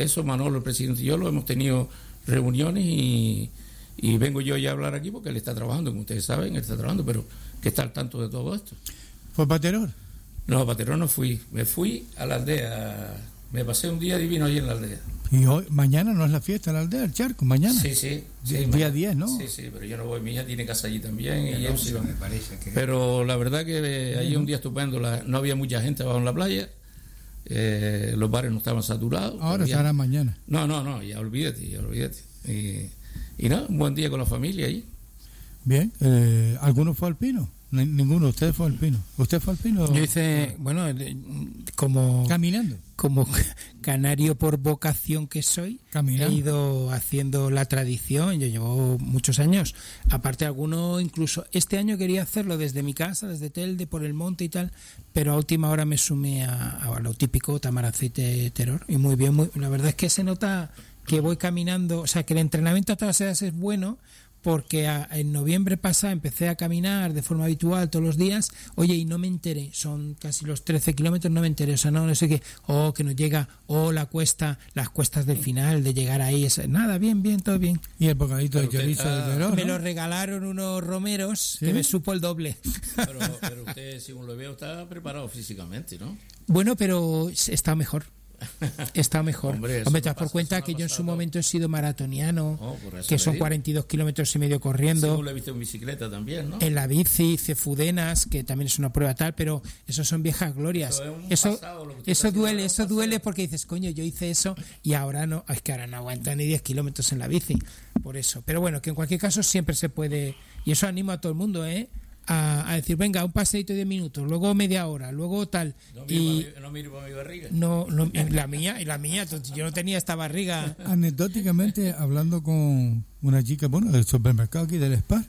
eso Manolo, el presidente y yo lo hemos tenido reuniones y vengo yo ya a hablar aquí porque él está trabajando, como ustedes saben, él está trabajando, pero que está al tanto de todo esto. ¿Fue para Teror? No, para Teror no fui. Me fui a la aldea. Me pasé un día divino allí en la aldea. Y hoy, mañana no es la fiesta de la aldea, el Charco, mañana. Sí, día 10, ¿no? Sí, pero yo no voy, mi hija tiene casa allí también. Y no, sí, me parece que... Pero la verdad que allí un día estupendo, no había mucha gente abajo en la playa, los bares no estaban saturados. Ahora estará mañana. No, ya olvídate. Y nada, un buen día con la familia ahí. Bien, ¿alguno fue al Pino? Ninguno, usted fue al Pino. ¿Usted fue al Pino? Yo hice, bueno, como... Caminando. Como canario por vocación que soy, Caminando. he ido haciendo la tradición, yo llevo muchos años. Aparte, alguno incluso, este año quería hacerlo desde mi casa, desde Telde, por el monte y tal, pero a última hora me sumé a lo típico, Tamaraceite, Teror, y muy bien, la verdad es que se nota que voy caminando, o sea, que el entrenamiento a todas las edades es bueno, porque en noviembre pasado empecé a caminar de forma habitual todos los días, oye, y no me enteré, son casi los 13 kilómetros, no me enteré, o sea, no sé qué, que nos llega, las cuestas del final, de llegar ahí, nada, bien, todo bien. ¿Y el bocadito de chorizo de Teror? Me lo regalaron unos romeros, ¿sí? Que me supo el doble. Pero usted, según lo veo, está preparado físicamente, ¿no? Bueno, pero está mejor. Está mejor. Hombre, te das por cuenta que yo en su momento he sido maratoniano, que son 42 kilómetros y medio corriendo. Según lo he visto en bicicleta también, ¿no? En la bici, Cefudenas, que también es una prueba tal, pero eso son viejas glorias. Eso duele porque dices, coño, yo hice eso y ahora no, es que ahora no aguanta ni 10 kilómetros en la bici. Por eso. Pero bueno, que en cualquier caso siempre se puede, y eso animo a todo el mundo, a decir, venga, un paseíto de 10 minutos, luego media hora, luego tal. No miro para mi barriga. No, la mía, yo no tenía esta barriga. Anecdóticamente, hablando con una chica, del supermercado aquí del Spar,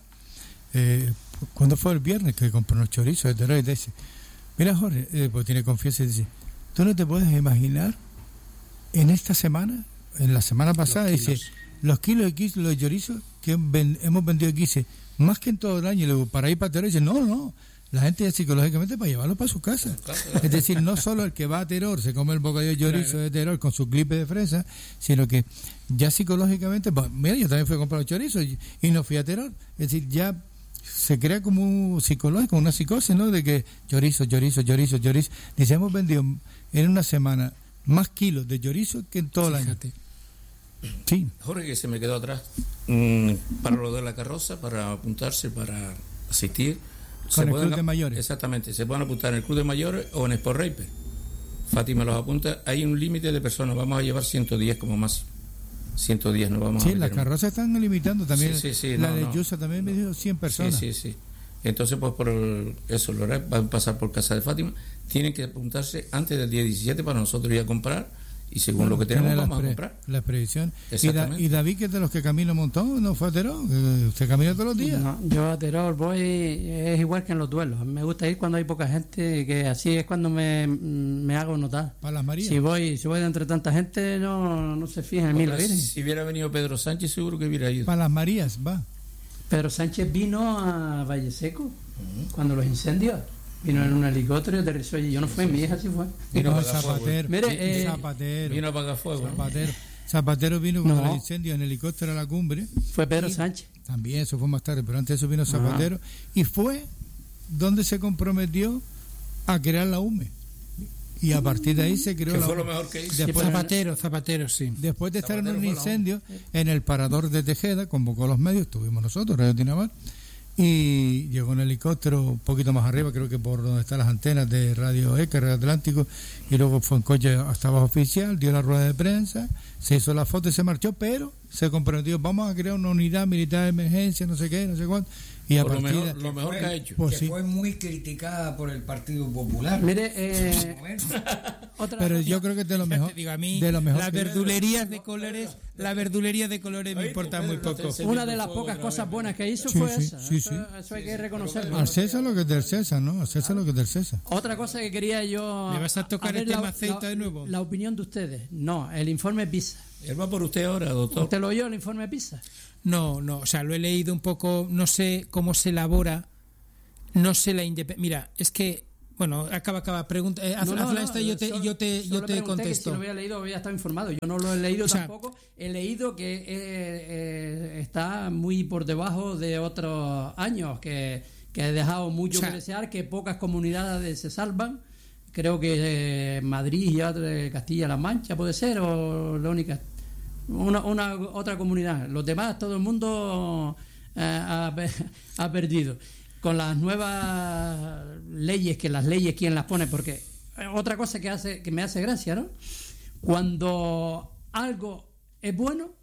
cuando fue el viernes que compró unos chorizos de Teror, y dice, mira Jorge, pues tiene confianza y dice, tú no te puedes imaginar en esta semana, en la semana pasada, dice, los kilos de chorizo que hemos vendido aquí, dice, más que en todo el año. Y luego, para ir para Teror, dice, no, la gente ya psicológicamente para llevarlo para su casa. Es decir, no solo el que va a Teror se come el bocadillo de chorizo de Teror con su clipe de fresa, sino que ya psicológicamente, mira, yo también fui a comprar los chorizos y no fui a Teror. Es decir, ya se crea como un psicológico, una psicosis, ¿no? De que chorizo. Dice, hemos vendido en una semana más kilos de chorizo que en todo el año. Sí. Jorge, que se me quedó atrás, para lo de la carroza, para apuntarse, para asistir. Con el Club de Mayores. Exactamente, se pueden apuntar en el Club de Mayores o en Sport Raper. Fátima los apunta, hay un límite de personas, vamos a llevar 110 como máximo. 110 no vamos a meter. Sí, las carrozas están limitando también. Sí, la de Yusa también me dijo 100 personas. Sí. Entonces, pues por eso, los van a pasar por casa de Fátima, tienen que apuntarse antes del día 17 para nosotros ir a comprar. Y según lo que tenemos, vamos a comprar. La previsión. Y David, que es de los que camina un montón, ¿no fue a Teror? ¿Usted camina todos los días? No, yo a Teror voy, es igual que en los duelos. Me gusta ir cuando hay poca gente, que así es cuando me hago notar. ¿Para las Marías? Si voy de entre tanta gente, no se fijan en mí la Virgen. Si hubiera venido Pedro Sánchez, seguro que hubiera ido. Para las Marías, va. Pedro Sánchez vino a Valle Seco, cuando los incendios. Vino en un helicóptero y aterrizó allí. Yo no fui, mi hija sí fue. Vino a apagar Zapatero. Mire, Zapatero. Vino a apagar fuego. Zapatero vino con el incendio en helicóptero a la cumbre. Fue Pedro Sánchez. También, eso fue más tarde, pero antes de eso vino Zapatero. Y fue donde se comprometió a crear la UME. Y a partir de ahí se creó la UME. Fue lo UME. mejor que hizo. Zapatero, sí. Después de estar en un incendio en el parador de Tejeda, convocó a los medios, estuvimos nosotros, Radio Tinamar, y llegó un helicóptero un poquito más arriba, creo que por donde están las antenas de Radio ECA, Radio Atlántico, y luego fue en coche hasta abajo oficial, dio la rueda de prensa, se hizo la foto y se marchó, pero se comprometió, vamos a crear una unidad militar de emergencia, no sé qué, no sé cuánto. Y a partir lo mejor que ha hecho. Pues que fue muy criticada por el Partido Popular. Mire, pero yo creo que es de lo mejor. Digo, a mí, de lo mejor las verdulerías de colores, me importa muy poco. Una de las pocas cosas buenas que hizo fue esa. Sí. Eso hay que reconocerlo. Al César lo que es del César, ¿no? Al César lo que es del César. Otra cosa que quería yo. ¿Me vas a tocar el tema aceite de nuevo? La opinión de ustedes. No, el informe PISA. Él va por usted ahora, doctor. ¿Usted lo oyó, el informe PISA? No, o sea, lo he leído un poco, no sé cómo se elabora, no sé la independencia. Mira, es que Bueno, acaba. Pregunta, hazla esta y yo te contesto. Si lo había leído, había estado informado. Yo no lo he leído tampoco. He leído que está muy por debajo de otros años, que ha dejado mucho que desear, que pocas comunidades se salvan. Creo que Madrid y Castilla-La Mancha puede ser, o la única. Otra comunidad. Los demás, todo el mundo ha perdido. Con las nuevas leyes, que las leyes quién las pone, porque otra cosa que me hace gracia, ¿no? Cuando algo es bueno,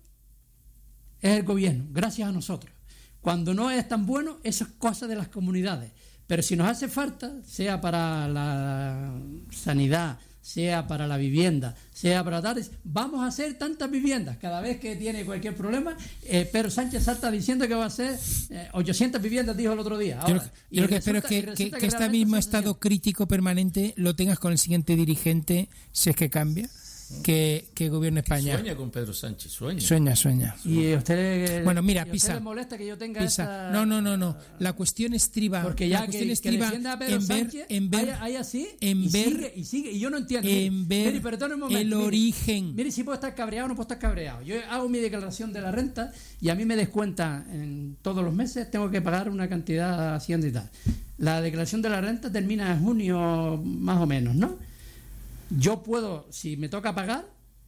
es el gobierno, gracias a nosotros. Cuando no es tan bueno, eso es cosa de las comunidades. Pero si nos hace falta, sea para la sanidad, sea para la vivienda, sea para tales, vamos a hacer tantas viviendas. Cada vez que tiene cualquier problema, Pedro Sánchez salta diciendo que va a hacer 800 viviendas, dijo el otro día. Ahora, yo lo que espero es que este mismo estado crítico permanente lo tengas con el siguiente dirigente, si es que cambia, que gobierne España. Sueña con Pedro Sánchez, Sueña. Y usted, bueno, mira, Pisa, ¿le molesta que yo tenga Pisa. No. La cuestión estriba. Porque ya la cuestión que estriba a Pedro Sánchez, hay así, y sigue. Y yo no entiendo. Mire, perdón un momento. El origen. Mire, si puedo estar cabreado o no puedo estar cabreado. Yo hago mi declaración de la renta y a mí me descuenta en todos los meses, tengo que pagar una cantidad hacienda y tal. La declaración de la renta termina en junio más o menos, ¿no? Yo puedo, si me toca pagar,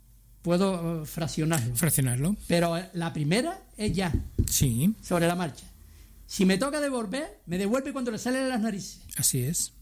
puedo fraccionarlo. Pero la primera es ya. Sí. Sobre la marcha. Si me toca devolver, me devuelve cuando le salen las narices. Así es.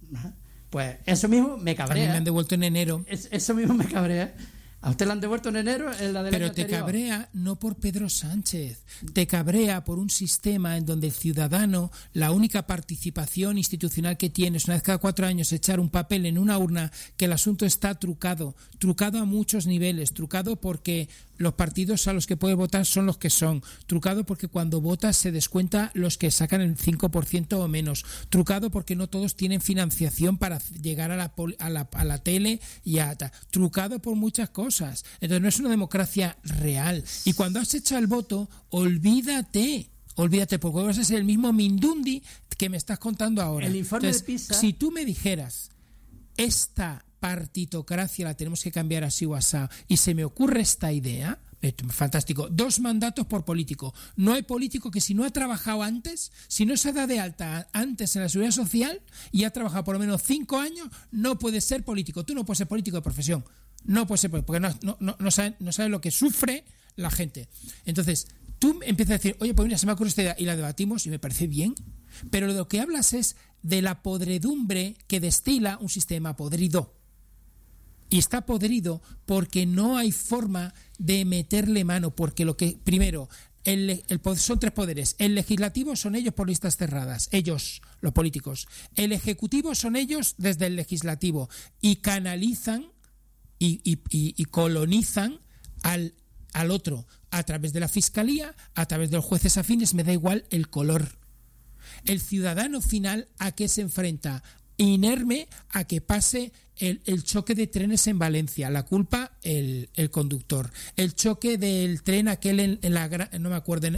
Pues eso mismo me cabrea. También me han devuelto en enero. Eso mismo me cabrea. A usted la han devuelto en enero en la del Pero año te anterior. cabrea no por Pedro Sánchez, te cabrea por un sistema en donde el ciudadano, la única participación institucional que tiene es una vez cada 4 años echar un papel en una urna, que el asunto está trucado a muchos niveles, trucado porque los partidos a los que puede votar son los que son, trucado porque cuando votas se descuenta los que sacan el 5% o menos, trucado porque no todos tienen financiación para llegar a la tele trucado por muchas cosas. Entonces no es una democracia real. Y cuando has echado el voto, olvídate, porque vas a ser el mismo Mindundi que me estás contando ahora. El informe Entonces, de PISA. Si tú me dijeras, esta partitocracia la tenemos que cambiar así o así, y se me ocurre esta idea, fantástico, 2 mandatos por político. No hay político que si no ha trabajado antes, si no se ha dado de alta antes en la Seguridad Social y ha trabajado por lo menos 5 años, no puede ser político. Tú no puedes ser político de profesión. No puede ser, porque no sabes lo que sufre la gente. Entonces, tú empiezas a decir, oye, pues mira, se me ocurre esta idea, y la debatimos y me parece bien, pero de lo que hablas es de la podredumbre que destila un sistema podrido. Y está podrido porque no hay forma de meterle mano, porque lo que, primero, son 3 poderes. El legislativo son ellos por listas cerradas, ellos, los políticos. El ejecutivo son ellos desde el legislativo y canalizan y colonizan al otro a través de la fiscalía, a través de los jueces afines, me da igual el color. El ciudadano final, ¿a qué se enfrenta? Inerme a que pase el choque de trenes en Valencia, la culpa el conductor. El choque del tren aquel no me acuerdo,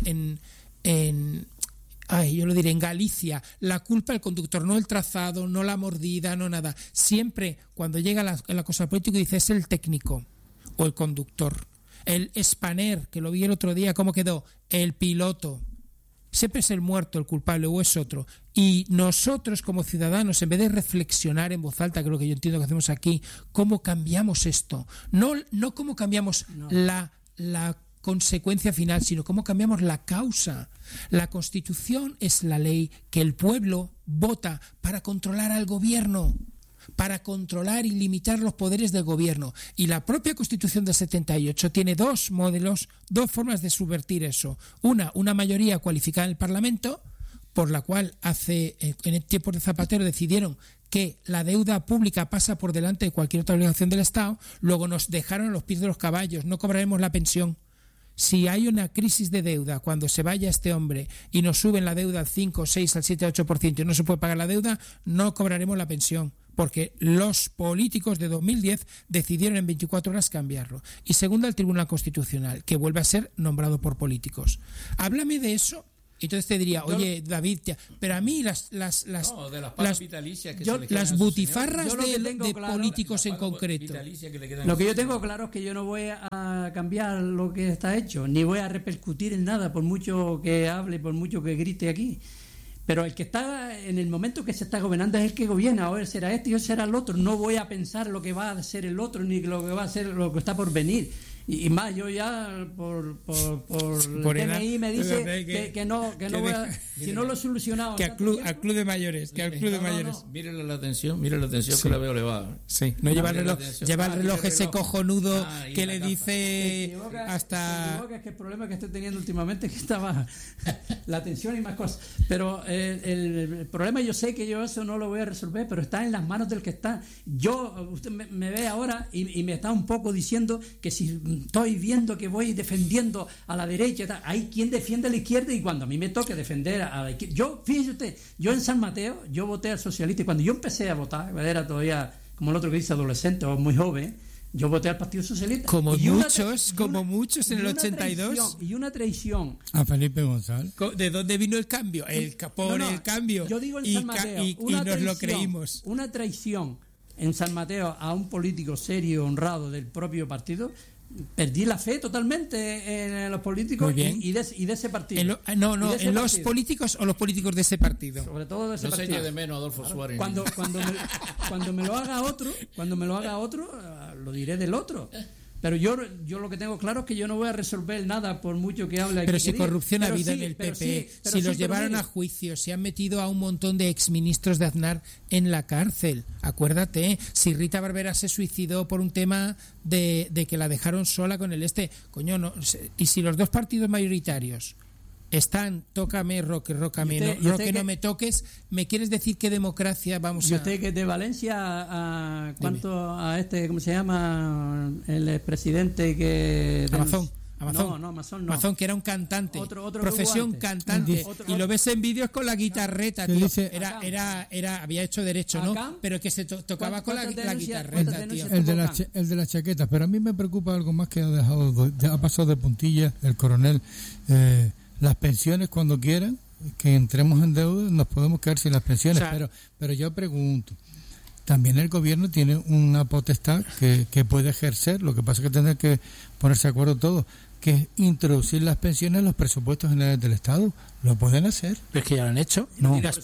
yo lo diré, en Galicia, la culpa el conductor, no el trazado, no la mordida, no nada. Siempre cuando llega la cosa política dice es el técnico o el conductor. El Spanair, que lo vi el otro día, ¿cómo quedó? El piloto. Siempre es el muerto el culpable o es otro. Y nosotros como ciudadanos, en vez de reflexionar en voz alta, que es lo que yo entiendo que hacemos aquí, ¿cómo cambiamos esto? No cómo cambiamos la consecuencia final, sino cómo cambiamos la causa. La Constitución es la ley que el pueblo vota para controlar al gobierno, para controlar y limitar los poderes del gobierno. Y la propia Constitución del 78 tiene 2 modelos, 2 formas de subvertir eso. Una mayoría cualificada en el Parlamento, por la cual en el tiempo de Zapatero decidieron que la deuda pública pasa por delante de cualquier otra obligación del Estado. Luego nos dejaron a los pies de los caballos, no cobraremos la pensión. Si hay una crisis de deuda, cuando se vaya este hombre y nos suben la deuda al 5, 6, al 7, al 8% y no se puede pagar la deuda, no cobraremos la pensión, porque los políticos de 2010 decidieron en 24 horas cambiarlo. Y segundo, el Tribunal Constitucional, que vuelve a ser nombrado por políticos. Háblame de eso entonces te diría, oye, David, pero a mí las vitalicias que las butifarras de políticos en concreto. Lo que yo tengo claro es que yo no voy a cambiar lo que está hecho, ni voy a repercutir en nada, por mucho que hable, por mucho que grite aquí. Pero el que está en el momento que se está gobernando es el que gobierna. Hoy será este y hoy será el otro. No voy a pensar lo que va a ser el otro ni lo que va a ser lo que está por venir. Y más, yo ya por el TNI me dice que no voy a, si no lo he solucionado. Que al club de mayores, Mírele la atención que la veo elevada. Sí, no lleva el reloj ese cojonudo que le dice hasta... Es que el problema que estoy teniendo últimamente es que estaba la atención y más cosas. Pero el problema, yo sé que yo eso no lo voy a resolver, pero está en las manos del que está. Usted me ve ahora y me está un poco diciendo que si estoy viendo que voy defendiendo a la derecha, hay quien defiende a la izquierda, y cuando a mí me toque defender a la izquierda, fíjese usted, yo en San Mateo, yo voté al socialista, y cuando yo empecé a votar, era todavía como el otro que dice adolescente o muy joven, yo voté al Partido Socialista. Como muchos en el 82. Y una traición. A Felipe González. ¿De dónde vino el cambio? El cambio. Yo digo en San Mateo, y nos lo creímos. Una traición en San Mateo a un político serio, honrado del propio partido. Perdí la fe totalmente en los políticos y de ese partido. ¿En los políticos o los políticos de ese partido? Sobre todo de ese partido. No se de menos Adolfo Suárez. Cuando me lo haga otro, lo diré del otro. Pero yo lo que tengo claro es que yo no voy a resolver nada por mucho que hable. Pero si corrupción ha habido en el PP, si los llevaron a juicio, si han metido a un montón de exministros de Aznar en la cárcel. Acuérdate, si Rita Barberá se suicidó por un tema de que la dejaron sola con el coño, no. Y si los dos partidos mayoritarios están, tócame, rócame, no me toques, ¿me quieres decir qué democracia vamos a...? ¿Y usted que es de Valencia, cuánto a ¿cómo se llama? El expresidente que... Amazon, que era un cantante, profesión cantante, y lo ves en vídeos con la guitarreta, tío. Había hecho derecho, ¿no? Pero que se tocaba con la guitarreta, tío. El de la chaqueta, pero a mí me preocupa algo más que ha pasado de puntilla el coronel. Las pensiones, cuando quieran que entremos en deuda, nos podemos quedar sin las pensiones. Pero yo pregunto, también el gobierno tiene una potestad que puede ejercer, lo que pasa es que tendrán que ponerse de acuerdo todos, que es introducir las pensiones en los presupuestos generales del Estado. Lo pueden hacer. Pero es que ya lo han hecho. No. Las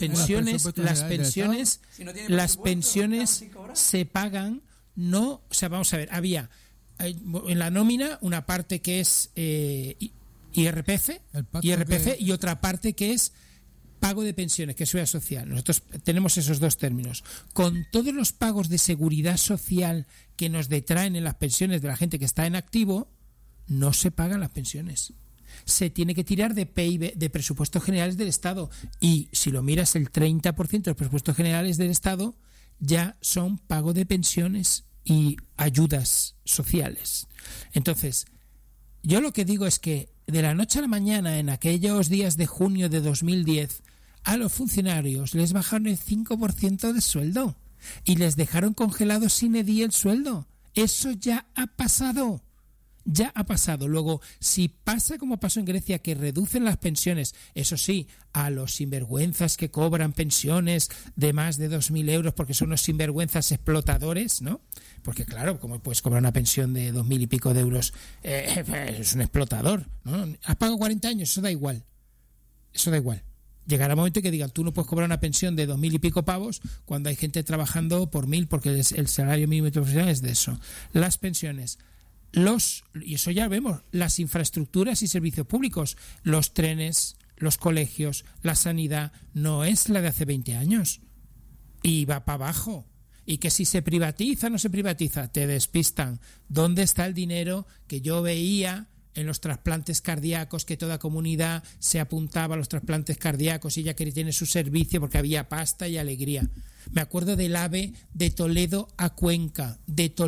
pensiones se pagan, no, o sea, vamos a ver, había en la nómina una parte que es IRPF y otra parte que es pago de pensiones, que es seguridad social. Nosotros tenemos esos dos términos. Con todos los pagos de seguridad social que nos detraen en las pensiones de la gente que está en activo, no se pagan las pensiones. Se tiene que tirar de PIB, de presupuestos generales del Estado. Y si lo miras, el 30% de los presupuestos generales del Estado ya son pago de pensiones y ayudas sociales. Entonces, yo lo que digo es que de la noche a la mañana, en aquellos días de junio de 2010, a los funcionarios les bajaron el 5% de sueldo y les dejaron congelados sine die el sueldo. Eso ya ha pasado. Ya ha pasado. Luego, si pasa como pasó en Grecia, que reducen las pensiones, eso sí, a los sinvergüenzas que cobran pensiones de más de 2.000 euros porque son unos sinvergüenzas explotadores, ¿no? Porque claro, como puedes cobrar una pensión de 2.000 y pico de euros, es un explotador, ¿no? Has pagado 40 años, eso da igual. Eso da igual. Llegará un momento que digan, tú no puedes cobrar una pensión de 2.000 y pico pavos cuando hay gente trabajando por 1.000 porque el salario mínimo profesional es de eso. Las pensiones, y eso ya vemos, las infraestructuras y servicios públicos, los trenes, los colegios, la sanidad, no es la de hace 20 años. Y va para abajo. Y que si se privatiza o no se privatiza, te despistan. ¿Dónde está el dinero que yo veía en los trasplantes cardíacos, que toda comunidad se apuntaba a los trasplantes cardíacos y ya que tiene su servicio porque había pasta y alegría? Me acuerdo del AVE de Toledo a Cuenca,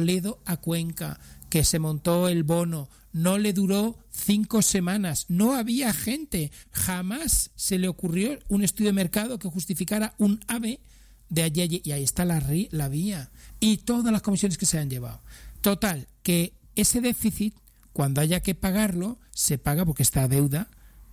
que se montó el bono, no le duró 5 semanas, no había gente, jamás se le ocurrió un estudio de mercado que justificara un AVE de allí, y ahí está la vía, y todas las comisiones que se han llevado. Total, que ese déficit, cuando haya que pagarlo, se paga porque está a deuda,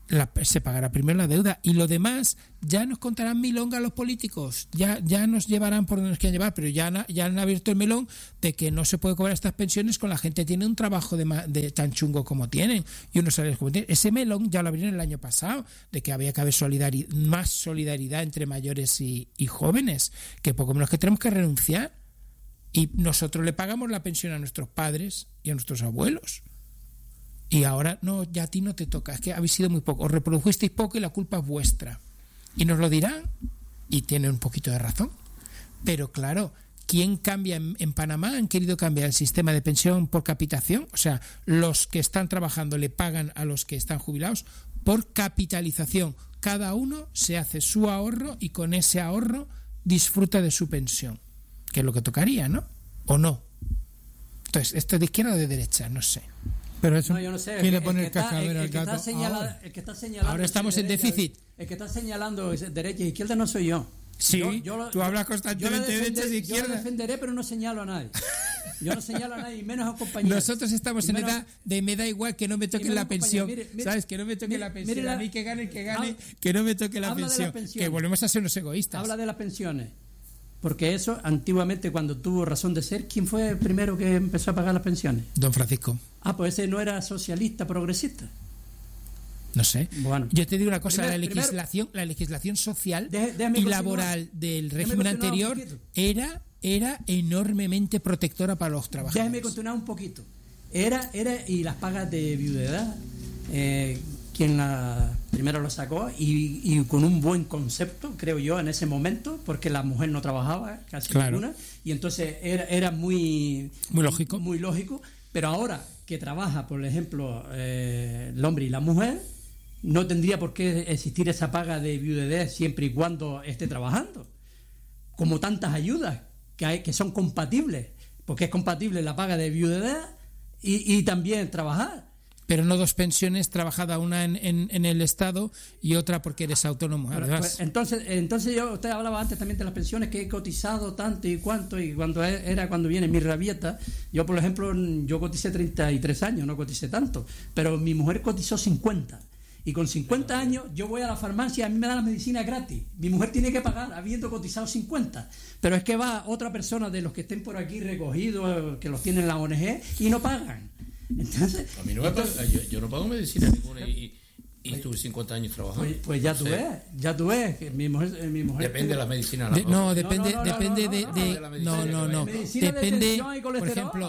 se pagará primero la deuda y lo demás ya nos contarán milonga los políticos, ya nos llevarán por donde nos quieran llevar, pero ya han abierto el melón de que no se puede cobrar estas pensiones con la gente tiene un trabajo de tan chungo como tienen y unos salarios como tienen. Ese melón ya lo abrieron el año pasado, de que había que haber más solidaridad entre mayores y jóvenes, que poco menos que tenemos que renunciar y nosotros le pagamos la pensión a nuestros padres y a nuestros abuelos. Y ahora, no, ya a ti no te toca, es que habéis sido muy poco, os reprodujisteis poco y la culpa es vuestra. Y nos lo dirán, y tienen un poquito de razón. Pero claro, ¿quién cambia? En Panamá han querido cambiar el sistema de pensión por capitación, o sea, los que están trabajando le pagan a los que están jubilados por capitalización. Cada uno se hace su ahorro y con ese ahorro disfruta de su pensión, que es lo que tocaría, ¿no? ¿O no? Entonces, ¿esto es de izquierda o de derecha? No sé. Pero eso, no, yo no sé. ¿quién le pone el cascabel al gato? El que está señalando. Ahora estamos en déficit. El que está señalando derecha e izquierda no soy yo. Sí, tú hablas constantemente de derechas e izquierdas. Yo lo defenderé, pero no señalo a nadie. Yo no señalo a nadie, menos a compañeros. Nosotros estamos en edad de me da igual que no me toquen la pensión. Mire, ¿sabes? Que no me toque la pensión. A mí que gane el que gane, que no me toque la pensión. Que volvemos a ser unos egoístas. Habla de las pensiones. Porque eso, antiguamente, cuando tuvo razón de ser, ¿quién fue el primero que empezó a pagar las pensiones? Don Francisco. Pues ese no era socialista, progresista. No sé. Bueno, yo te digo una cosa, la legislación social y laboral del régimen anterior era enormemente protectora para los trabajadores. Déjeme continuar un poquito. Y las pagas de viudedad, quien primero lo sacó y con un buen concepto, creo yo, en ese momento, porque la mujer no trabajaba casi ninguna, y entonces era muy lógico, pero ahora que trabaja, por ejemplo, el hombre y la mujer, no tendría por qué existir esa paga de viudedad siempre y cuando esté trabajando, como tantas ayudas que son compatibles, porque es compatible la paga de viudedad y también trabajar. Pero no dos pensiones, trabajada una en el Estado y otra porque eres autónomo. Pues entonces usted hablaba antes también de las pensiones, que he cotizado tanto y cuánto, y cuando viene mi rabieta, yo por ejemplo, yo coticé 33 años, no coticé tanto, pero mi mujer cotizó 50. Y con 50 años yo voy a la farmacia, a mí me dan la medicina gratis. Mi mujer tiene que pagar habiendo cotizado 50. Pero es que va otra persona de los que estén por aquí recogidos, que los tienen la ONG, y no pagan. Entonces, a mí no me paga, yo no pago medicina ninguna y estuve 50 años trabajando. Pues ya tú ves que mi mujer depende de la medicina. Depende por ejemplo,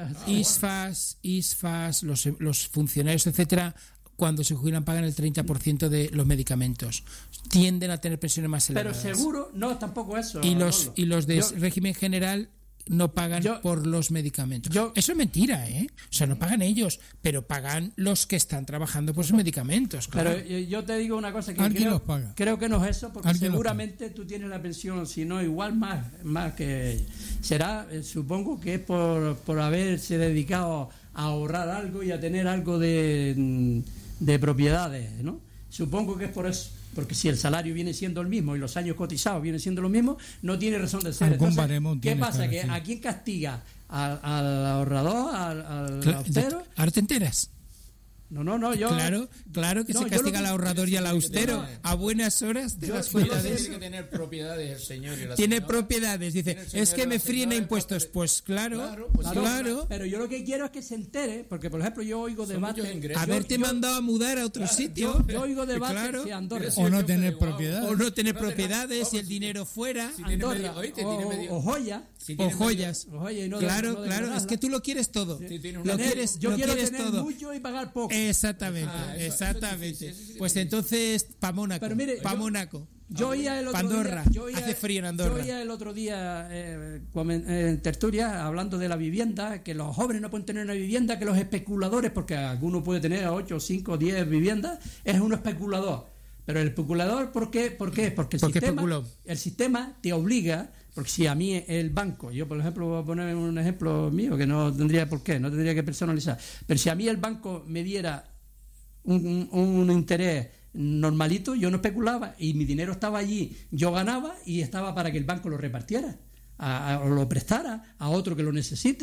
ISFAS, los funcionarios, etcétera, cuando se jubilan pagan el 30% de los medicamentos. Tienden a tener pensiones más elevadas. Pero seguro, no, tampoco eso. Y los de régimen general no pagan por los medicamentos. Eso es mentira, ¿eh? O sea, no pagan ellos, pero pagan los que están trabajando por sus medicamentos. Claro. Pero yo te digo una cosa, que creo que no es eso, porque seguramente tú tienes la pensión, si no igual más que será, supongo que es por haberse dedicado a ahorrar algo y a tener algo de propiedades, ¿no? Supongo que es por eso. Porque si el salario viene siendo el mismo y los años cotizados vienen siendo los mismos, no tiene razón de ser. Entonces, ¿qué pasa? ¿Que a quién castiga? ¿Al ahorrador? ¿Al austero? ¿Ahora te enteras? No, yo... Claro que se castiga al ahorrador y al austero a buenas horas de las cuentas. Tiene que tener propiedades el señor y la tiene señora. Propiedades, dice, es que me fríen a impuestos. Pues claro. Pero yo lo que quiero es que se entere, porque por ejemplo yo oigo debate... Haberte mandado a mudar a otro sitio. Yo oigo debate si Andorra... O no tener propiedades. O no tener propiedades y el dinero fuera. Andorra, o joyas. O joyas. Claro, es que tú lo quieres todo. Yo quiero tener mucho y pagar poco. Exactamente. Pues entonces, pa' Mónaco. Mónaco. Yo oía el otro Andorra. día, hace frío en Andorra. Yo oía el otro día en tertulia hablando de la vivienda, que los jóvenes no pueden tener una vivienda, que los especuladores, porque alguno puede tener 8, 5, 10 viviendas, es un especulador. Pero el especulador, ¿por qué? Porque el sistema te obliga. Porque si a mí el banco, yo por ejemplo voy a poner un ejemplo mío que no tendría por qué, no tendría que personalizar, pero si a mí el banco me diera un interés normalito, yo no especulaba y mi dinero estaba allí, yo ganaba y estaba para que el banco lo repartiera o lo prestara a otro que lo necesite.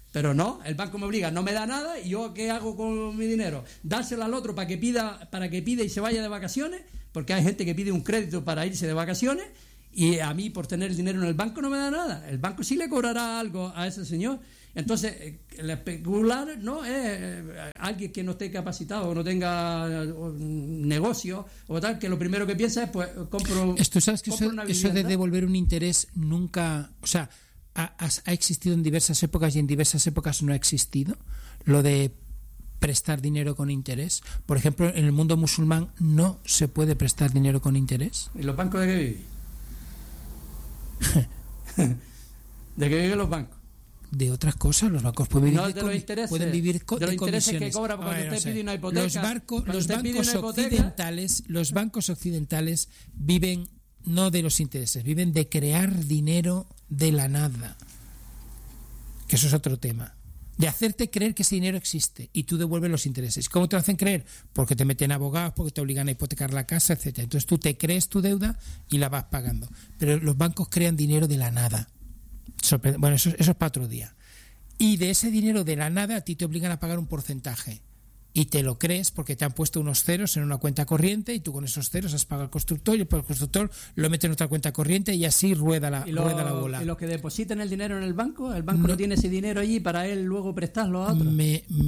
Pero no, el banco me obliga, no me da nada, y yo ¿qué hago con mi dinero? Dárselo al otro para que pida y se vaya de vacaciones, porque hay gente que pide un crédito para irse de vacaciones, y a mí por tener el dinero en el banco no me da nada. El banco sí le cobrará algo a ese señor. Entonces, el especular no es alguien que no esté capacitado o no tenga negocio o tal, que lo primero que piensa es, pues, compro. Esto, ¿sabes que eso de devolver un interés nunca, o sea, ha existido en diversas épocas y en diversas épocas no ha existido? Lo de prestar dinero con interés. Por ejemplo, en el mundo musulmán no se puede prestar dinero con interés. ¿Y los bancos de qué viven? ¿De qué viven los bancos? De otras cosas, los bancos pueden vivir, no, de los intereses, pueden vivir de los intereses comisiones. que cobra cuando usted pide una hipoteca. Los bancos occidentales viven no de los intereses, viven de crear dinero de la nada. Que eso es otro tema. De hacerte creer que ese dinero existe y tú devuelves los intereses. ¿Cómo te lo hacen creer? Porque te meten abogados, porque te obligan a hipotecar la casa, etcétera. Entonces tú te crees tu deuda y la vas pagando. Pero los bancos crean dinero de la nada. Bueno, eso es para otro día. Y de ese dinero de la nada a ti te obligan a pagar un porcentaje. Y te lo crees porque te han puesto unos ceros en una cuenta corriente y tú con esos ceros has pagado al constructor y el constructor lo mete en otra cuenta corriente y así rueda la bola. ¿Y los que depositan el dinero en el banco no tiene ese dinero allí para él luego prestarlo a otro?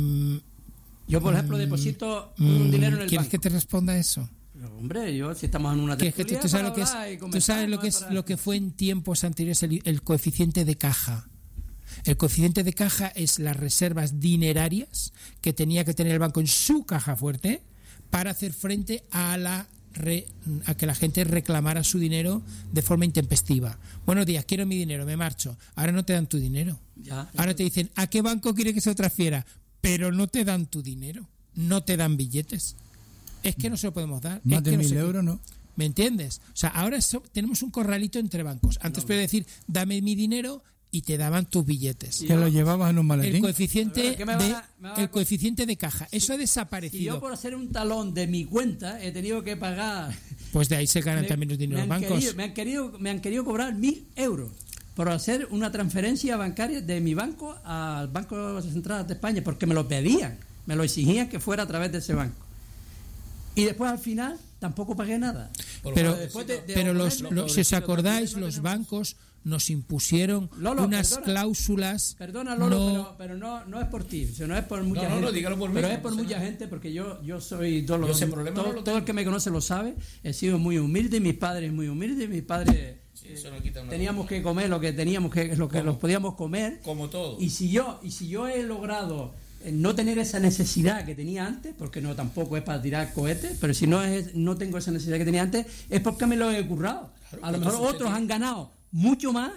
Yo, por ejemplo, deposito un dinero en el ¿Quieres banco. que te responda eso? Hombre, si estamos en una tertulia, ¿Tú sabes lo que fue en tiempos anteriores el coeficiente de caja? El coeficiente de caja es las reservas dinerarias que tenía que tener el banco en su caja fuerte para hacer frente a que la gente reclamara su dinero de forma intempestiva. Buenos días, quiero mi dinero, me marcho. Ahora no te dan tu dinero. Ahora te dicen, ¿a qué banco quiere que se lo transfiera? Pero no te dan tu dinero, no te dan billetes. Es que no se lo podemos dar. Más de 1.000 euros, ¿no? ¿Me entiendes? O sea, ahora tenemos un corralito entre bancos. Antes podía decir, dame mi dinero y te daban tus billetes. Que lo llevabas en un maletín. El coeficiente de caja. Eso ha desaparecido. Y yo por hacer un talón de mi cuenta he tenido que pagar. Pues de ahí se ganan también los dineros bancos. Me han querido cobrar 1.000 euros por hacer una transferencia bancaria de mi banco al Banco Central de España, porque me lo pedían, me lo exigían que fuera a través de ese banco. Y después al final tampoco pagué nada. Pero si os acordáis, los bancos nos impusieron unas cláusulas. Perdona, Lolo, pero no es por ti, no es por mucha gente. Dígalo por mí. Pero es por mucha gente, porque yo soy todo el que me conoce lo sabe. He sido muy humilde, mis padres muy humildes, mis padres teníamos que comer lo que los podíamos comer. Como todo. Y si yo he logrado no tener esa necesidad que tenía antes, porque no tampoco es para tirar cohetes, pero si no tengo esa necesidad que tenía antes, es porque me lo he currado. Claro, a lo mejor otros han ganado mucho más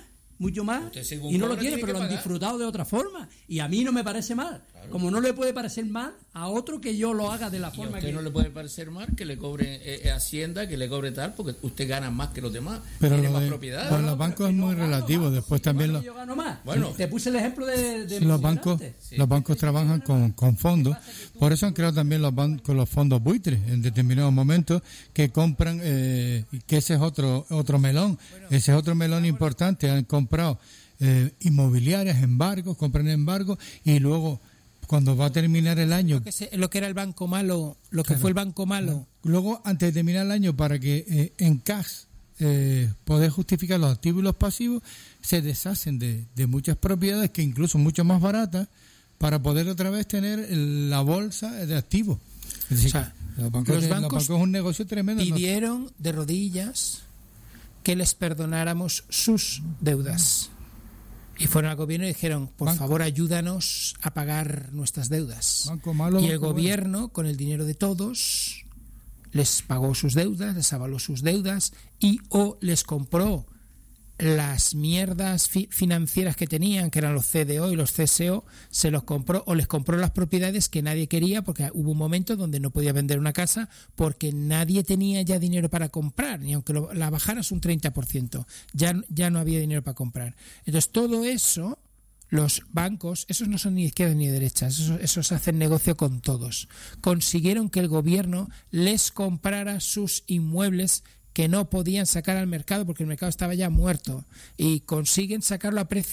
y no lo tienen, pero lo han disfrutado de otra forma, y a mí no me parece mal. Claro. Como no le puede parecer mal a otro que yo lo haga de la forma que... no le puede parecer mal que le cobre Hacienda, que le cobre tal, porque usted gana más que los demás, pero tiene más propiedades. Pero los bancos es muy relativo. Después también yo gano más. Bueno, te puse el ejemplo de los bancos trabajan con fondos. Por eso han creado también los fondos buitres en determinados momentos, que compran, que ese es otro melón. Ese es otro melón importante. Han comprado inmobiliarias, embargos, compran embargos, y luego cuando va a terminar el año, lo que era el banco malo, que fue el banco malo, luego antes de terminar el año, para que en cash poder justificar los activos y los pasivos, se deshacen de muchas propiedades que incluso mucho más baratas, para poder otra vez tener la bolsa de activos. Es decir, los bancos es un negocio tremendo. Pidieron de rodillas que les perdonáramos sus deudas. Y fueron al gobierno y dijeron, por favor, ayúdanos a pagar nuestras deudas. Y el gobierno, con el dinero de todos, les pagó sus deudas, les avaló sus deudas o les compró las mierdas financieras que tenían, que eran los CDO y los CSO, se los compró, o les compró las propiedades que nadie quería, porque hubo un momento donde no podía vender una casa porque nadie tenía ya dinero para comprar, ni aunque la bajaras un 30%, ya no había dinero para comprar. Entonces todo eso, los bancos, esos no son ni de izquierda ni de derecha, esos hacen negocio con todos, consiguieron que el gobierno les comprara sus inmuebles que no podían sacar al mercado porque el mercado estaba ya muerto, y consiguen sacarlo a precio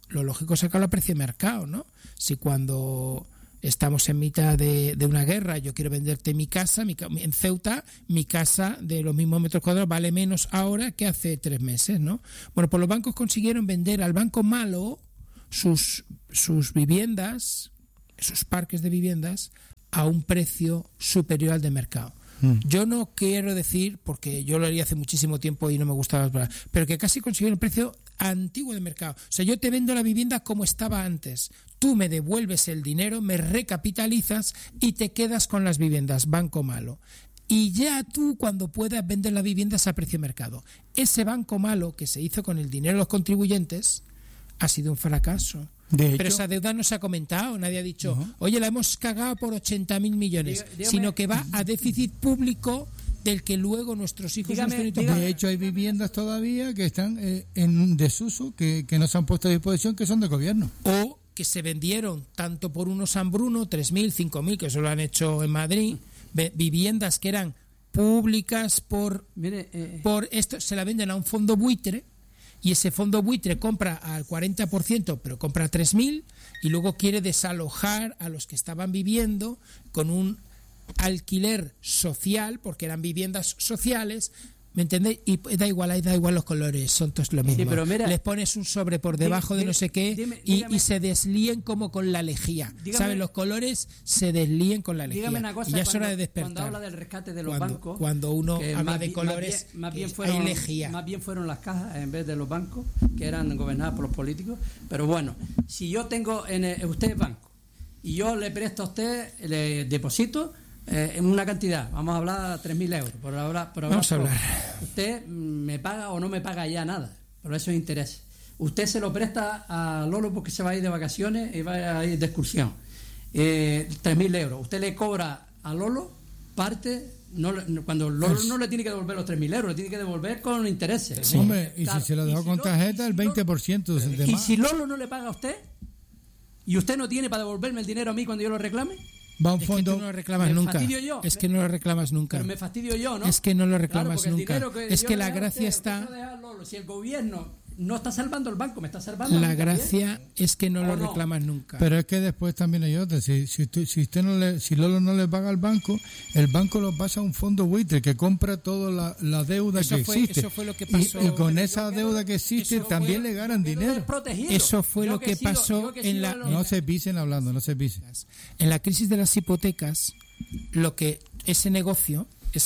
lo lógico es sacarlo a precio de mercado, ¿no? Si cuando estamos en mitad de una guerra, yo quiero venderte mi casa, en Ceuta, mi casa de los mismos metros cuadrados vale menos ahora que hace 3 meses, ¿no? Bueno, pues los bancos consiguieron vender al banco malo sus viviendas, sus parques de viviendas, a un precio superior al de mercado. Yo no quiero decir, porque yo lo haría hace muchísimo tiempo y no me gustaba las palabras, pero que casi consiguieron el precio antiguo de mercado. O sea, yo te vendo la vivienda como estaba antes. Tú me devuelves el dinero, me recapitalizas y te quedas con las viviendas, banco malo. Y ya tú, cuando puedas, vender las viviendas a precio de mercado. Ese banco malo que se hizo con el dinero de los contribuyentes ha sido un fracaso. Pero esa deuda no se ha comentado, nadie ha dicho, oye, la hemos cagado por 80.000 millones, sino que va a déficit público del que luego nuestros hijos... De hecho, hay viviendas todavía que están en desuso, que no se han puesto a disposición, que son de gobierno. O que se vendieron tanto por unos San Bruno, 3.000, 5.000, que eso lo han hecho en Madrid, viviendas que eran públicas por esto, se la venden a un fondo buitre, y ese fondo buitre compra al 40%, pero compra 3.000 y luego quiere desalojar a los que estaban viviendo con un alquiler social, porque eran viviendas sociales, ¿me entendéis? Y da igual los colores, son todos lo mismo. Sí, pero mira, les pones un sobre por debajo de no sé qué y se deslíen como con la lejía. ¿Sabes? Los colores se deslíen con la lejía. Dígame una cosa, y ya es hora de despertar. Cuando habla del rescate de los bancos... Cuando uno habla de colores, hay lejía. Más bien fueron las cajas en vez de los bancos, que eran gobernadas por los políticos. Pero bueno, si yo tengo... usted es banco, y yo le presto a usted, le deposito... en una cantidad, vamos a hablar 3.000 euros vamos a hablar. Usted me paga o no me paga ya nada, pero eso es interés. Usted se lo presta a Lolo porque se va a ir de vacaciones y va a ir de excursión, 3.000 euros. Usted le cobra a Lolo parte, cuando Lolo no le tiene que devolver los 3.000 euros, le tiene que devolver con intereses. Sí. Hombre, y si se lo dejó con tarjeta, el 20% de demás. Y si Lolo no le paga a usted y usted no tiene para devolverme el dinero a mí cuando yo lo reclame, va a un fondo. Es que no lo reclamas nunca. Es que no lo reclamas nunca. Pero me fastidio yo, ¿no? Es que no lo reclamas nunca. Es que la gracia está. Si el gobierno no está salvando el banco, me está salvando. La gracia es que no lo reclamas nunca. Pero es que después también hay otra. Si Lolo no le paga al banco, el banco lo pasa a un fondo buitre que compra toda la deuda que existe. Eso fue lo que pasó. Y con esa deuda que existe también le ganan dinero. Eso fue lo que pasó en la. No se pisen hablando, no se pisen. En la crisis de las hipotecas, ese negocio,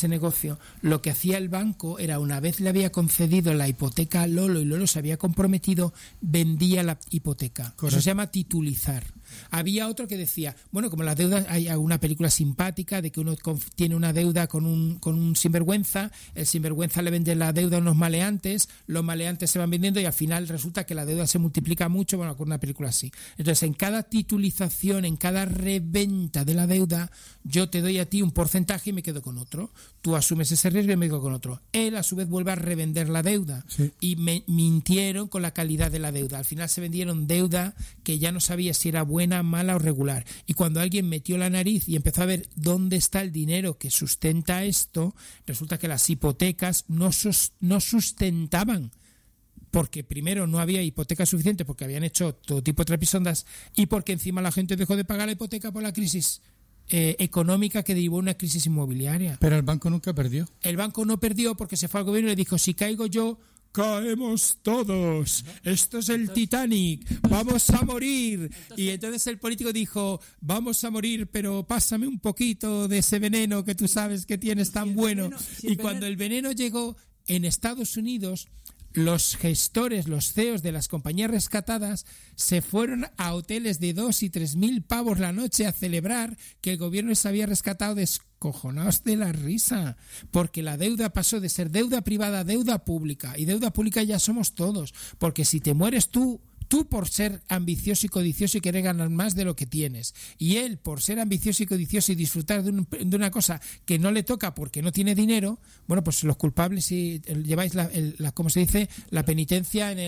lo que hacía el banco era, una vez le había concedido la hipoteca a Lolo y Lolo se había comprometido, vendía la hipoteca. Correcto. Eso se llama titulizar. Había otro que decía, bueno, como las deudas, hay una película simpática de que uno tiene una deuda con un sinvergüenza, el sinvergüenza le vende la deuda a unos maleantes, los maleantes se van vendiendo y al final resulta que la deuda se multiplica mucho, bueno, con una película así. Entonces, en cada titulización, en cada reventa de la deuda, yo te doy a ti un porcentaje y me quedo con otro. Tú asumes ese riesgo y me quedo con otro. Él, a su vez, vuelve a revender la deuda. Sí. Y me mintieron con la calidad de la deuda. Al final se vendieron deuda que ya no sabía si era buena, mala o regular. Y cuando alguien metió la nariz y empezó a ver dónde está el dinero que sustenta esto, resulta que las hipotecas no sustentaban. Porque primero no había hipoteca suficiente, porque habían hecho todo tipo de trapisondas, y porque encima la gente dejó de pagar la hipoteca por la crisis económica que derivó en una crisis inmobiliaria. Pero el banco nunca perdió. El banco no perdió porque se fue al gobierno y le dijo, si caigo yo, caemos todos, esto es el Titanic, vamos a morir. Y entonces el político dijo, vamos a morir, pero pásame un poquito de ese veneno que tú sabes que tienes tan bueno. Y cuando el veneno llegó en Estados Unidos, los gestores, los CEOs de las compañías rescatadas se fueron a hoteles de 2 y 3.000 pavos la noche a celebrar que el gobierno les había rescatado, descojonados de la risa, porque la deuda pasó de ser deuda privada a deuda pública, y deuda pública ya somos todos, porque si te mueres tú por ser ambicioso y codicioso y querer ganar más de lo que tienes, y él por ser ambicioso y codicioso y disfrutar de una cosa que no le toca porque no tiene dinero, bueno, pues los culpables, si lleváis ¿cómo se dice? La penitencia en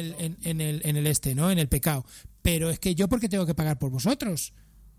el ¿no? En el pecado. Pero es que yo, ¿por qué tengo que pagar por vosotros?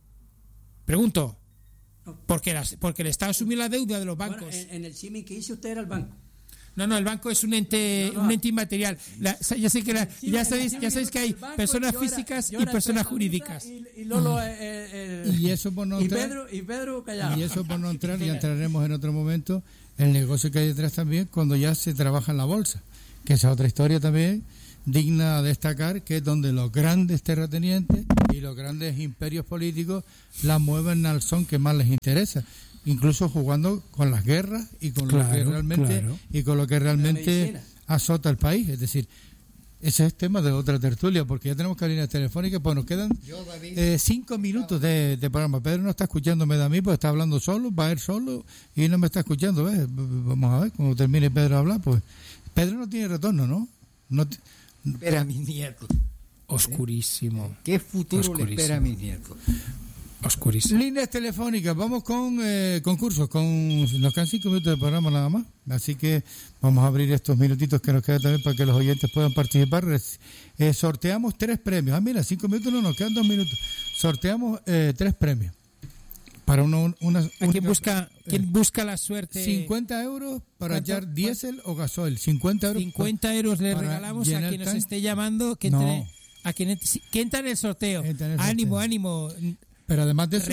Pregunto. Porque el Estado asumió la deuda de los bancos. Bueno, en el símil que hice usted era el banco. No, el banco es un ente inmaterial. Ya sabéis que hay personas físicas y personas jurídicas. Y Lolo y eso por no entrar, y Pedro callado. Y eso por no entrar, ya entraremos en otro momento, el negocio que hay detrás también cuando ya se trabaja en la bolsa, que esa es otra historia también digna de destacar, que es donde los grandes terratenientes y los grandes imperios políticos la mueven al son que más les interesa, incluso jugando con las guerras y con lo que realmente azota el país. Es decir, ese es tema de otra tertulia, porque ya tenemos líneas telefónicas, pues nos quedan 5 minutos de programa. Pedro no está escuchándome de mí, pues está hablando solo, va a ir solo y no me está escuchando. ¿Ves? Vamos a ver, cuando termine Pedro de hablar, pues Pedro no tiene retorno, ¿no? Espera a mis nietos. Oscurísimo. ¿Qué futuro le espera a mis nietos? Oscurísimo. Líneas telefónicas, vamos con concursos, nos quedan 5 minutos de programa nada más, así que vamos a abrir estos minutitos que nos quedan también para que los oyentes puedan participar. Sorteamos 3 premios. Mira, 5 minutos no, nos quedan 2 minutos. Sorteamos 3 premios. Para ¿Quién busca la suerte? 50 euros para hallar diésel o gasoil. 50 euros le regalamos a quien nos esté llamando, que entra en el sorteo. Ánimo. Pero además de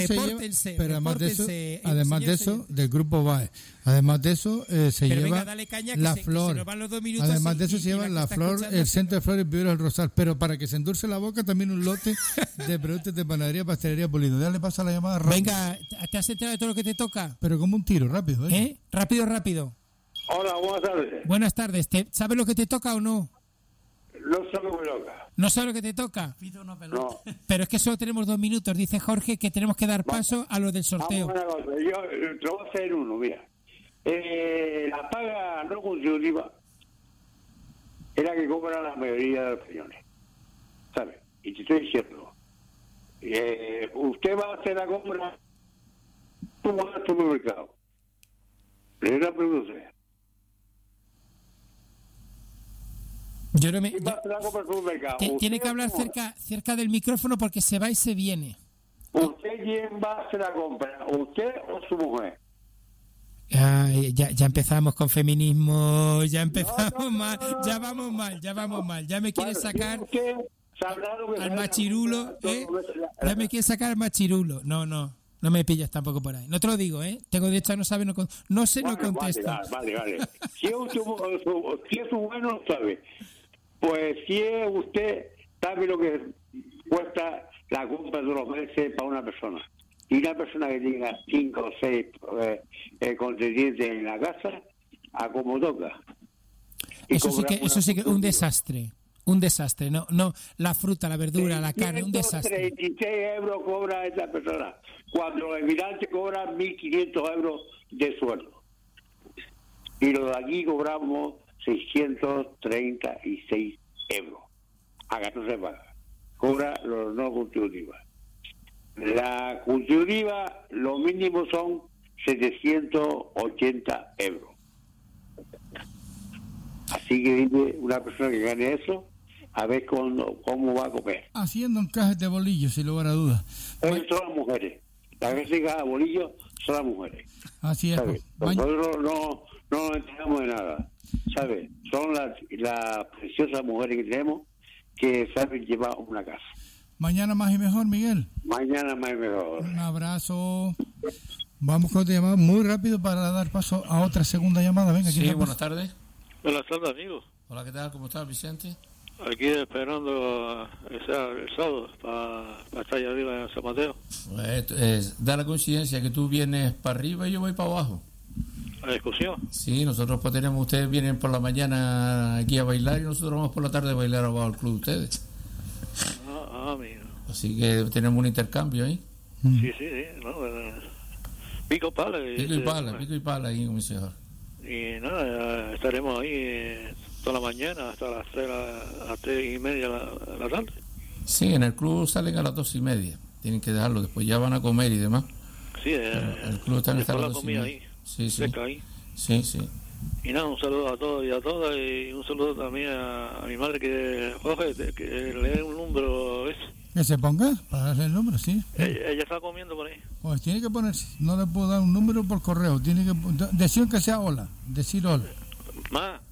eso, del grupo BAE. Además de eso, se lleva la flor. Además de eso, se lleva la flor, el Centro de Flores Viveros del Rosal. Pero para que se endulce la boca, también un lote de productos de panadería, pastelería, polido. Ya le pasa la llamada rápido. Venga, ¿te has enterado de todo lo que te toca? Pero como un tiro, rápido. Rápido. Hola, buenas tardes. Buenas tardes. ¿Sabes lo que te toca o no? No sé lo que me toca. ¿No sabes lo que te toca? No. Pero es que solo tenemos 2 minutos. Dice Jorge que tenemos que dar paso a lo del sorteo. Yo te voy a hacer uno, mira. La paga no contributiva es la que cobra la mayoría de los españoles, ¿sabes? Y te estoy diciendo, usted va a hacer la compra, tú vas al supermercado. Le da pregunta. Tiene que hablar cerca del micrófono porque se va y se viene. ¿Usted quién va a hacer la compra? ¿Usted o su mujer? Ya empezamos con feminismo, ya empezamos mal, ya vamos mal. Ya me quiere sacar al machirulo, Ya me quiere sacar al machirulo. No me pillas tampoco por ahí. No te lo digo, Tengo derecho a no saber, no sé, no contesto. Vale. Si es bueno, sabe. Pues si es usted, sabe lo que cuesta la compra de los meses para una persona. Y una persona que tenga 5 o 6 contendientes en la casa, a como toca. Eso sí que es un desastre. No, la fruta, la verdura, la carne, un desastre. 36 euros cobra esa persona, cuando los emigrantes cobran 1.500 euros de sueldo. Y los de aquí cobramos 636 euros. Acá no se paga. Cobra los no contributivas. La contributiva, lo mínimo son 780 euros. Así que dime una persona que gane eso, a ver cómo va a comer. Haciendo encajes de bolillos, sin lugar a dudas. Son las mujeres. Las que se encaja bolillos son las mujeres. Así es. Nosotros no nos enteramos de nada. ¿Sabes? Son las preciosas mujeres que tenemos que saben llevar una casa. Mañana más y mejor, Miguel. Mañana más y mejor. Un abrazo. Vamos con otra llamada muy rápido para dar paso a otra segunda llamada. Venga, sí, buenas tardes. Buenas tardes, amigos. Hola, ¿qué tal? ¿Cómo estás, Vicente? Aquí esperando el sábado para estar allá arriba en San Mateo. Da la coincidencia que tú vienes para arriba y yo voy para abajo. ¿A la excursión? Sí, nosotros pues tenemos, ustedes vienen por la mañana aquí a bailar y nosotros vamos por la tarde a bailar abajo al club de ustedes. Mira. Así que tenemos un intercambio ahí. Sí, no, pico y pala ahí, como dice Jorge. Y nada, estaremos ahí toda la mañana hasta las 3:30 de la tarde. Sí, en el club salen a las 2:30. Tienen que dejarlo, después ya van a comer y demás. Sí, el club está en a las 2:30. Ahí, sí. Ahí. Sí. Y nada, un saludo a todos y a todas, y un saludo también a mi madre que le dé un número ese. Que se ponga para darle el número, sí. Ella está comiendo por ahí. Pues tiene que ponerse, no le puedo dar un número por correo, tiene que decir que sea hola, decir hola. Más.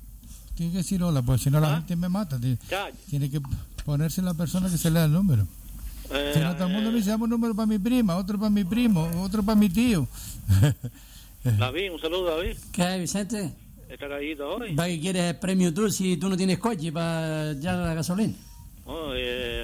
tiene que decir hola, porque si no la gente me mata. Tiene que ponerse la persona que se le da el número. Si no, todo el mundo me dice, dame un número para mi prima, otro para mi primo, otro para mi tío. David, un saludo, David. ¿Qué hay, Vicente? ¿Está caído hoy? ¿Para qué quieres el premio tú si tú no tienes coche para echar la gasolina? Oh,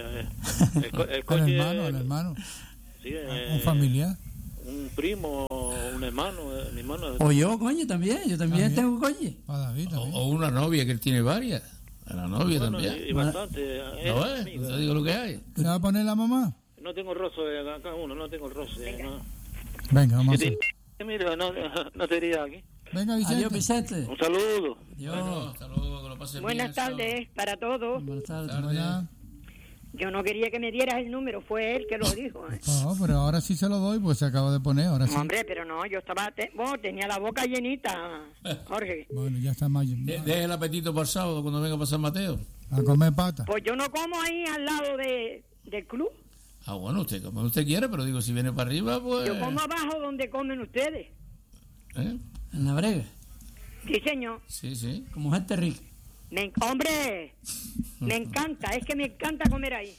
el coche... El hermano. Sí, un familiar. Un primo, un hermano, mi hermano. O yo, coño, también. Yo también tengo coche. David, o una novia, que él tiene varias. A la novia también. Y bastante. No te digo lo que hay. ¿Se va a poner la mamá? No tengo el roce acá uno, no tengo el roce. No. Venga, vamos a hacer. Mira, no te iría aquí. Venga, Vicente. Adiós, Vicente. Un saludo. Bueno, hasta luego, que lo pasen Buenas bien, tardes para todos. Buenas tardes. Yo no quería que me dieras el número, fue él que lo dijo. No, pero ahora sí se lo doy, pues se acaba de poner, ahora sí. Hombre, pero no, yo estaba, tenía la boca llenita, Jorge. Bueno, ya está más. Deje el apetito para el sábado cuando venga a pasar Mateo. A comer pata. Pues yo no como ahí al lado del club. Ah, bueno, usted como usted quiere, pero digo, si viene para arriba, pues... Yo como abajo donde comen ustedes. ¿Eh? ¿En la brega? Sí, señor. Sí. Como gente rica. Hombre, me encanta, es que me encanta comer ahí.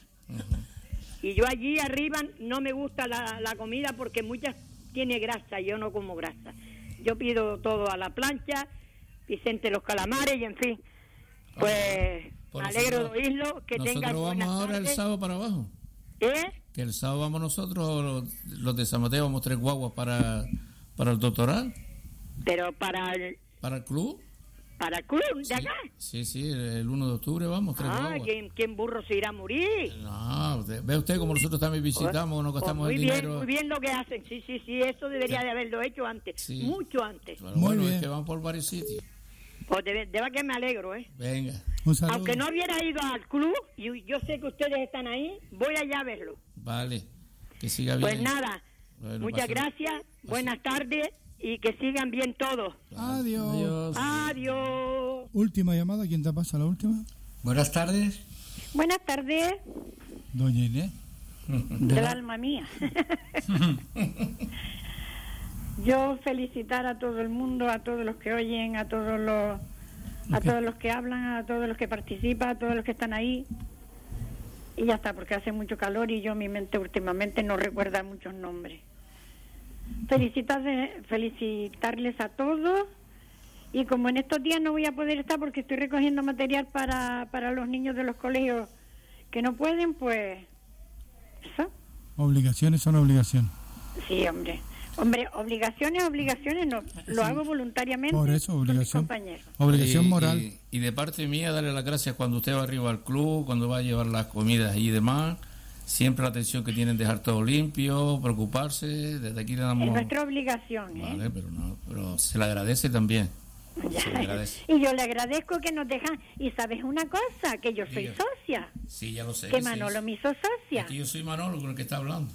Y yo allí arriba no me gusta la comida porque muchas tiene grasa y yo no como grasa. Yo pido todo a la plancha, Vicente los calamares y en fin. Pues me alegro de oírlo, que tengan nosotros vamos ahora tardes. El sábado para abajo. Que el sábado vamos nosotros, los de San Mateo, vamos 3 guaguas para el doctoral. Pero para el club. ¿Para el club de acá? Sí, el 1 de octubre vamos, 3 guaguas. ¿Quién burro se irá a morir? No, ve usted como nosotros también visitamos, nos gastamos el dinero. Muy bien lo que hacen, sí, eso debería de haberlo hecho antes, mucho antes. Pero bueno, es que van por varios sitios. Pues de verdad que me alegro, Venga. Aunque no hubiera ido al club, y yo sé que ustedes están ahí, voy allá a verlo. Vale, que siga bien. Pues nada, muchas gracias, buenas tardes. Y que sigan bien todos. Adiós. Adiós. Última llamada, ¿quién te pasa la última? Buenas tardes. Buenas tardes. Doña Inés. Del alma mía. Yo felicitar a todo el mundo, a todos los que oyen, a todos los que hablan, a todos los que participan, a todos los que están ahí. Y ya está, porque hace mucho calor y yo mi mente últimamente no recuerda muchos nombres. Felicitarles a todos, y como en estos días no voy a poder estar porque estoy recogiendo material para los niños de los colegios que no pueden, pues eso. Obligaciones son obligaciones. Sí, hombre, obligaciones no, lo hago voluntariamente. Por eso, obligación, compañeros. Obligación moral. Y de parte mía, darle las gracias cuando usted va arriba al club, cuando va a llevar las comidas y demás. Siempre la atención que tienen, dejar todo limpio, preocuparse. Desde aquí le damos... Es nuestra obligación, Vale, pero se le agradece también. Se le agradece. Y yo le agradezco que nos dejan. Y sabes una cosa, que yo soy socia. Sí, ya lo sé. Que Manolo me hizo socia. Aquí yo soy Manolo con el que está hablando.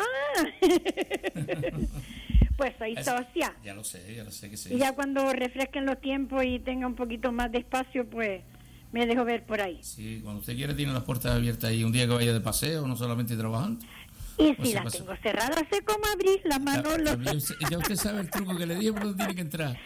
Pues soy socia. Ya lo sé que sí. Y ya cuando refresquen los tiempos y tenga un poquito más de espacio, pues me dejo ver por ahí. Sí, cuando usted quiera tiene las puertas abiertas ahí un día que vaya de paseo, no solamente trabajando. Y si las tengo cerradas, sé cómo abrirlas, Manolo. Ya usted sabe el truco que le di, pero tiene que entrar.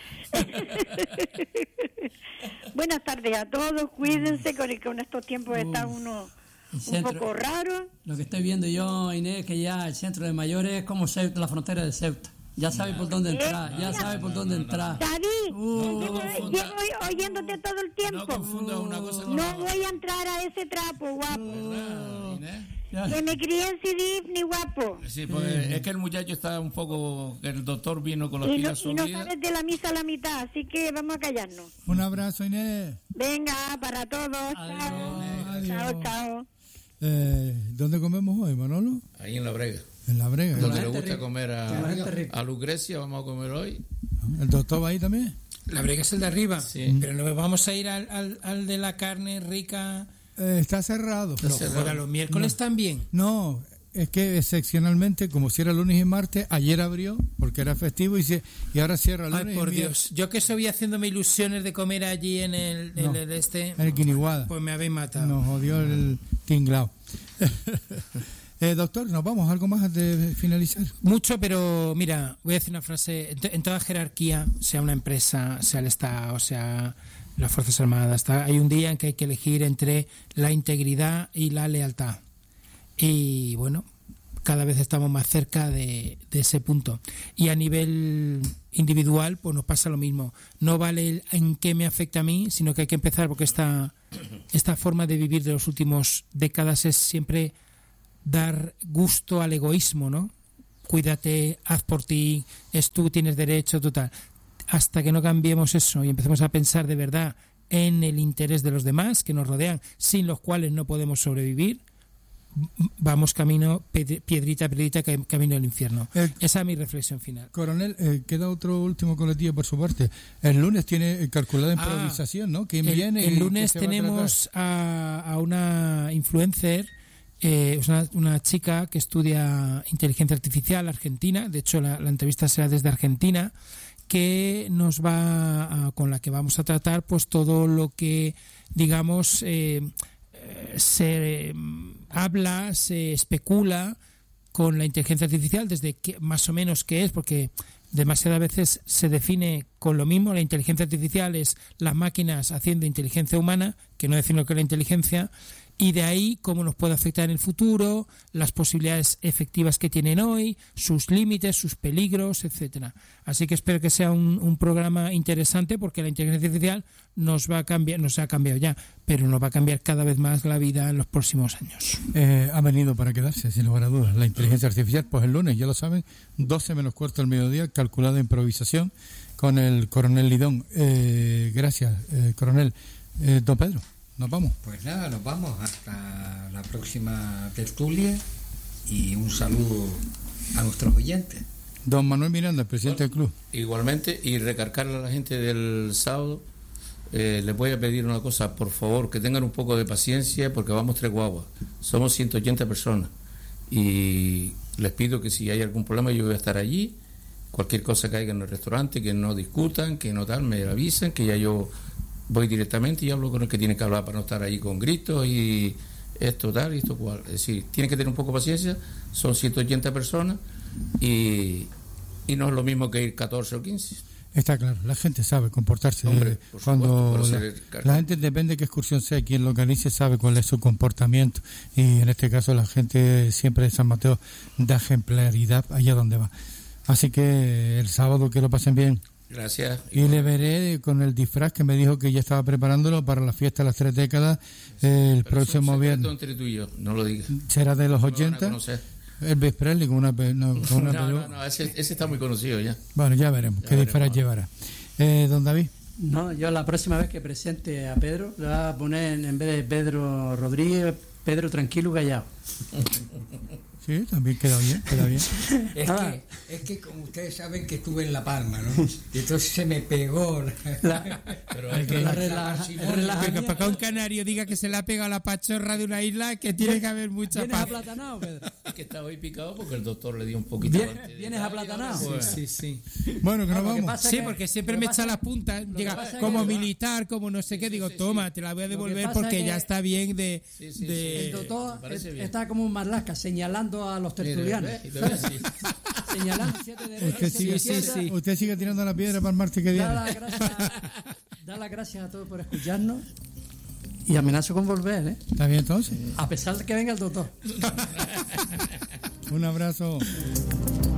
Buenas tardes a todos, cuídense, con estos tiempos está uno un poco raro. Lo que estoy viendo yo, Inés, que ya el centro de mayores es como Ceuta, la frontera de Ceuta. Ya sabe por dónde entrar, David, llevo oyéndote todo el tiempo. No confundas una cosa con No voy a entrar a ese trapo, guapo. Que me crié en Sidifni, guapo. Sí, pues es que el muchacho está un poco... El doctor vino con las pilas subidas. Y no sabes de la misa a la mitad, así que vamos a callarnos. Un abrazo, Inés. Venga, para todos. Chao. ¿Dónde comemos hoy, Manolo? Ahí en La Brega. En La Brega. Donde le gusta comer a Lucrecia, vamos a comer hoy. ¿El doctor va ahí también? La Brega es el de arriba, sí. Pero no vamos a ir al de la carne rica. Está cerrado. Pero los miércoles también. No, es que excepcionalmente, como si era lunes y martes, ayer abrió porque era festivo y ahora cierra lunes. Ay, por Dios. Yo que estoy haciéndome ilusiones de comer allí en el Guiniguada. Pues me habéis matado. Nos jodió el tinglao. Doctor, ¿nos vamos? ¿Algo más antes de finalizar? Mucho, pero mira, voy a decir una frase. En toda jerarquía, sea una empresa, sea el Estado, sea las Fuerzas Armadas. Hay un día en que hay que elegir entre la integridad y la lealtad. Y bueno, cada vez estamos más cerca de ese punto. Y a nivel individual, pues nos pasa lo mismo. No vale en qué me afecta a mí, sino que hay que empezar, porque esta forma de vivir de las últimas décadas es siempre dar gusto al egoísmo, ¿no? Cuídate, haz por ti, tú tienes derecho, total. Hasta que no cambiemos eso y empecemos a pensar de verdad en el interés de los demás que nos rodean, sin los cuales no podemos sobrevivir, vamos camino, piedrita a piedrita, camino al infierno. Esa es mi reflexión final. Coronel, queda otro último colectivo por su parte. El lunes tiene calculada improvisación, ¿no? ¿Quién viene? El lunes tenemos a una influencer, una chica que estudia inteligencia artificial argentina. De hecho, la entrevista será desde Argentina, que nos con la que vamos a tratar pues todo lo que, digamos, se habla, se especula con la inteligencia artificial, desde qué, más o menos qué es, porque demasiadas veces se define con lo mismo. La inteligencia artificial es las máquinas haciendo inteligencia humana, que no define lo que es la inteligencia, y de ahí cómo nos puede afectar en el futuro, las posibilidades efectivas que tienen hoy, sus límites, sus peligros, etcétera. Así que espero que sea un programa interesante, porque la inteligencia artificial nos ha cambiado ya, pero nos va a cambiar cada vez más la vida en los próximos años. Ha venido para quedarse, sin lugar a dudas. La inteligencia artificial, pues el lunes, ya lo saben, 12 menos cuarto del mediodía, calculada improvisación con el coronel Lidón. Gracias, coronel. Don Pedro, nos vamos. Pues nada, nos vamos hasta la próxima tertulia y un saludo a nuestros oyentes. Don Manuel Miranda, presidente del club. Igualmente, y recargarle a la gente del sábado, les voy a pedir una cosa, por favor, que tengan un poco de paciencia, porque vamos 3 guaguas, somos 180 personas, y les pido que si hay algún problema yo voy a estar allí, cualquier cosa que haya en el restaurante, que no discutan, que no tal, me avisen, que ya yo voy directamente y hablo con el que tiene que hablar, para no estar ahí con gritos y esto tal y esto cual. Es decir, tienen que tener un poco de paciencia, son 180 personas y no es lo mismo que ir 14 o 15. Está claro, la gente sabe comportarse. Hombre, cuando la gente, depende de qué excursión sea, quien lo organice sabe cuál es su comportamiento, y en este caso la gente siempre de San Mateo da ejemplaridad allá donde va. Así que el sábado que lo pasen bien. Gracias. Y le veré con el disfraz que me dijo que ya estaba preparándolo para la fiesta de las 3 décadas el próximo viernes. Entre tú y yo, no lo digas. ¿Será de los 80? El Vesprelli con una no, ese está muy conocido ya. Bueno, ya veremos qué disfraz llevará. Don David. No, yo la próxima vez que presente a Pedro le voy a poner, en vez de Pedro Rodríguez, Pedro Tranquilo Callao. Sí, también queda bien, queda bien. Es que como ustedes saben que estuve en La Palma, ¿no? Y entonces se me pegó que para acá un canario diga que se le ha pegado la pachorra de una isla, que tiene que haber mucha ¿Vienes paz. aplatanado, Pedro? Es que estaba hoy picado porque el doctor le dio un poquito. ¿Vienes aplatanado? Sí. Bueno, que nos vamos. Sí, porque siempre me echa las puntas, llega como militar, como no sé qué, digo, toma, te la voy a devolver porque ya está bien de... El doctor está como un marlasca, señalando a los tertulianos. Señalando 7 derechos. Usted sigue tirando la piedra para el martes que viene. Da las gracias a todos por escucharnos y amenazo con volver, ¿eh? ¿Está bien entonces? A pesar de que venga el doctor. Un abrazo.